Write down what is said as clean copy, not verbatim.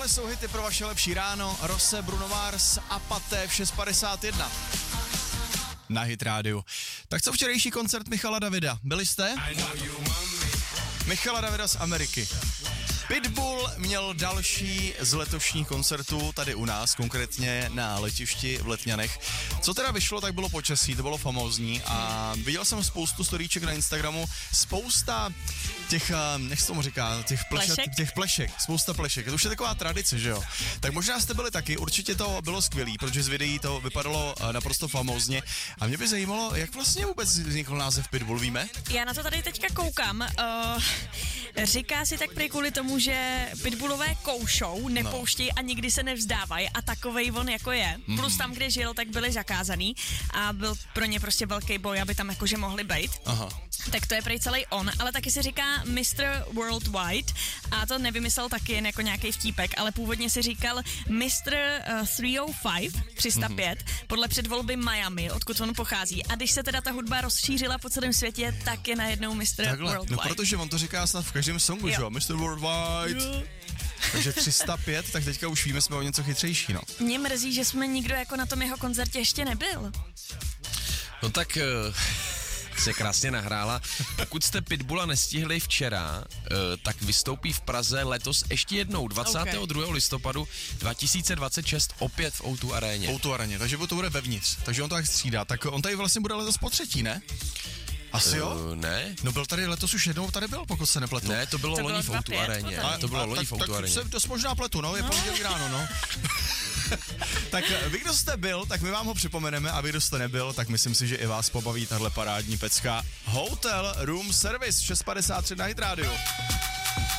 Tohle jsou hity pro vaše lepší ráno. Rose, Bruno Mars a Paté v 6:51. Na Hit rádiu. Tak co včerejší koncert Michala Davida? Byli jste? Michala Davida z Ameriky. Pitbull měl další z letošních koncertů tady u nás, konkrétně na letišti v Letňanech. Co teda vyšlo, tak bylo počasí, to bylo famózní a viděl jsem spoustu storíček na Instagramu, spousta těch, jak se tomu říká, těch plešek, spousta plešek. To už je taková tradice, že jo? Tak možná jste byli taky, určitě to bylo skvělý, protože z videí to vypadalo naprosto famózně a mě by zajímalo, jak vlastně vůbec vznikl název Pitbull, víme? Já na to tady teďka koukám. Říká si tak prý kvůli tomu, že pitbullové koušou, nepouštějí a nikdy se nevzdávají a takovej on jako je. Plus tam, kde žil, tak byli zakázaný a byl pro ně prostě velký boj, aby tam jakože mohli být. Aha. Tak to je prej celý on, ale taky se říká Mr. Worldwide a to nevymyslel taky jen jako nějaký vtípek, ale původně si říkal Mr. 305, podle předvolby Miami, odkud on pochází. A když se teda ta hudba rozšířila po celém světě, tak je najednou Mr. Worldwide. No protože on to říká snad v každém songu, že jo? Mr. Worldwide. Jo. Takže 305, tak teďka už víme, jsme o něco chytřejší, no. Mě mrzí, že jsme nikdo jako na tom jeho koncertě ještě nebyl. No tak se krásně nahrála. Pokud jste Pitbulla nestihli včera, tak vystoupí v Praze letos ještě jednou, 22. listopadu 2026, opět v O2 aréně. O2 aréně, takže to bude vevnitř, takže on to tak střídá. Tak on tady vlastně bude letos po třetí, ne? Asi jo? Ne. No byl tady letos už jednou, tady byl, pokud se nepletu. Ne, to bylo loni v O2 aréně. To bylo loni v O2 aréně. Tak se dost možná pletu, no, je pondělí ráno, no. Tak vy, kdo jste byl, tak my vám ho připomeneme a vy, kdo jste nebyl, tak myslím si, že i vás pobaví tahle parádní pecka. Hotel Room Service 6:53 na Hit rádiu.